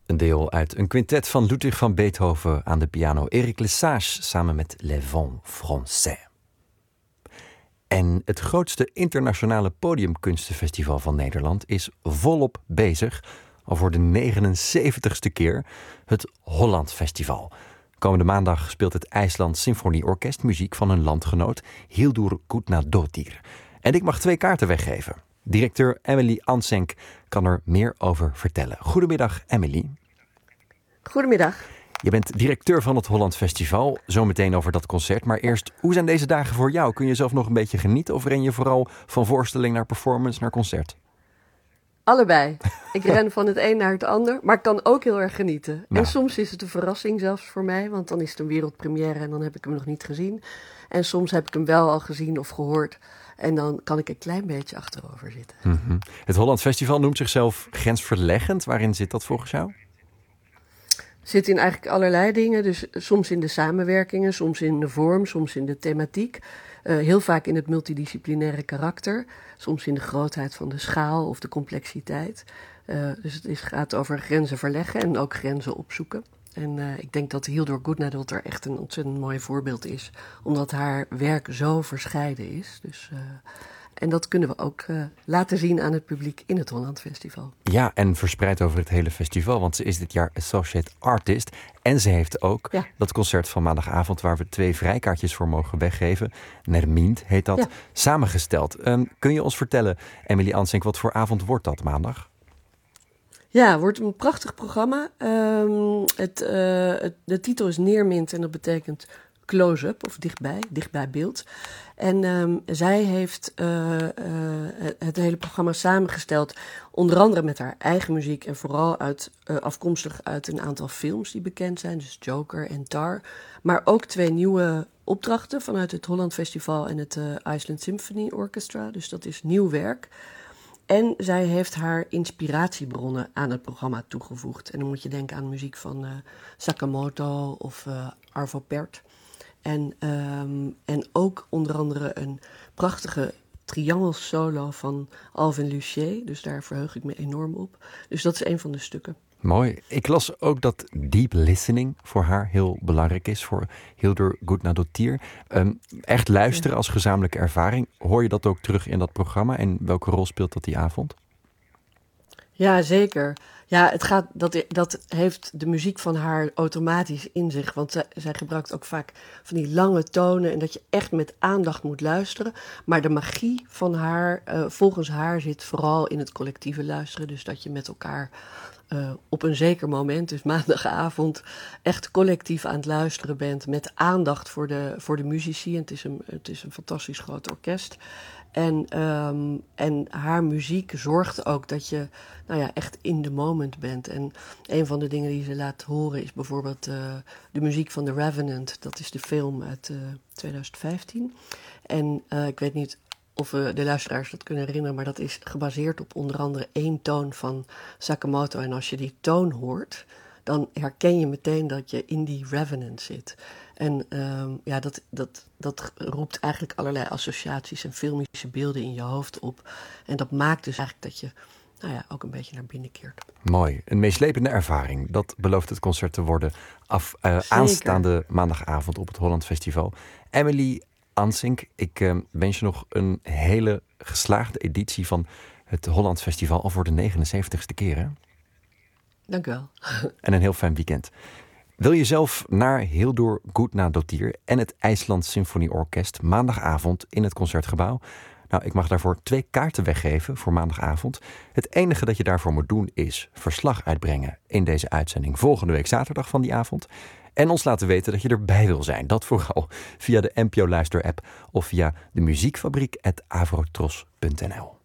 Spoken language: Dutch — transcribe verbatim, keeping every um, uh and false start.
Een deel uit een quintet van Ludwig van Beethoven aan de piano. Eric Lesage samen met Les Vents Français. En het grootste internationale podiumkunstenfestival van Nederland is volop bezig. Al voor de negenenzeventigste keer het Holland Festival. Komende maandag speelt het IJsland Symfonieorkest muziek van een landgenoot, Hildur Gudnadóttir. En ik mag twee kaarten weggeven. Directeur Emily Ansenk kan er meer over vertellen. Goedemiddag, Emily. Goedemiddag. Je bent directeur van het Holland Festival. Zometeen over dat concert. Maar eerst, hoe zijn deze dagen voor jou? Kun je zelf nog een beetje genieten of ren je vooral van voorstelling naar performance naar concert? Allebei. Ik ren van het een naar het ander, maar ik kan ook heel erg genieten. Nou. En soms is het een verrassing zelfs voor mij, want dan is het een wereldpremière en dan heb ik hem nog niet gezien. En soms heb ik hem wel al gezien of gehoord en dan kan ik een klein beetje achterover zitten. Mm-hmm. Het Holland Festival noemt zichzelf grensverleggend. Waarin zit dat volgens jou? Zit in eigenlijk allerlei dingen, dus soms in de samenwerkingen, soms in de vorm, soms in de thematiek. Uh, heel vaak in het multidisciplinaire karakter, soms in de grootheid van de schaal of de complexiteit. Uh, dus het is, gaat over grenzen verleggen en ook grenzen opzoeken. En uh, ik denk dat Hildur Gudnadóttir echt een ontzettend mooi voorbeeld is, omdat haar werk zo verscheiden is. Dus, uh, en dat kunnen we ook uh, laten zien aan het publiek in het Holland Festival. Ja, en verspreid over het hele festival, want ze is dit jaar Associate Artist. En ze heeft ook ja. dat concert van maandagavond, waar we twee vrijkaartjes voor mogen weggeven. Nermint heet dat, ja. samengesteld. Um, kun je ons vertellen, Emily Ansenk, wat voor avond wordt dat maandag? Ja, het wordt een prachtig programma. Um, het, uh, het, de titel is Neermint en dat betekent close-up of dichtbij, dichtbij beeld. En um, zij heeft uh, uh, het, het hele programma samengesteld, onder andere met haar eigen muziek en vooral uit, uh, afkomstig uit een aantal films die bekend zijn, dus Joker en Tar. Maar ook twee nieuwe opdrachten vanuit het Holland Festival en het uh, Iceland Symphony Orchestra, dus dat is nieuw werk. En zij heeft haar inspiratiebronnen aan het programma toegevoegd. En dan moet je denken aan muziek van uh, Sakamoto of uh, Arvo Pärt. En, um, en ook onder andere een prachtige triangelsolo van Alvin Lucier. Dus daar verheug ik me enorm op. Dus dat is een van de stukken. Mooi. Ik las ook dat deep listening voor haar heel belangrijk is. Voor Hildur Gudnadóttir. Um, echt luisteren ja. als gezamenlijke ervaring. Hoor je dat ook terug in dat programma? En welke rol speelt dat die avond? Ja, zeker. Ja, het gaat, dat, dat heeft de muziek van haar automatisch in zich. Want zij, zij gebruikt ook vaak van die lange tonen en dat je echt met aandacht moet luisteren. Maar de magie van haar, uh, volgens haar, zit vooral in het collectieve luisteren. Dus dat je met elkaar uh, op een zeker moment, dus maandagavond, echt collectief aan het luisteren bent. Met aandacht voor de, voor de muzici. En het is een, het is een fantastisch groot orkest. En, um, en haar muziek zorgt ook dat je nou ja, echt in the moment bent. En een van de dingen die ze laat horen is bijvoorbeeld uh, de muziek van The Revenant. Dat is de film uit uh, twintig vijftien. En uh, ik weet niet of uh, de luisteraars dat kunnen herinneren, maar dat is gebaseerd op onder andere één toon van Sakamoto. En als je die toon hoort, dan herken je meteen dat je in die Revenant zit. En um, ja, dat, dat, dat roept eigenlijk allerlei associaties en filmische beelden in je hoofd op. En dat maakt dus eigenlijk dat je nou ja, ook een beetje naar binnen keert. Mooi. Een meeslepende ervaring. Dat belooft het concert te worden af, uh, aanstaande maandagavond op het Holland Festival. Emily Ansenk, ik uh, wens je nog een hele geslaagde editie van het Holland Festival al voor de negenenzeventigste keer. Hè? Dank u wel. En een heel fijn weekend. Wil je zelf naar Hildur Gudnadóttir en het IJsland Symfonieorkest maandagavond in het Concertgebouw? Nou, ik mag daarvoor twee kaarten weggeven voor maandagavond. Het enige dat je daarvoor moet doen is verslag uitbrengen in deze uitzending volgende week zaterdag van die avond. En ons laten weten dat je erbij wil zijn. Dat vooral via de N P O Luister app of via de muziekfabriek at avrotros punt n l.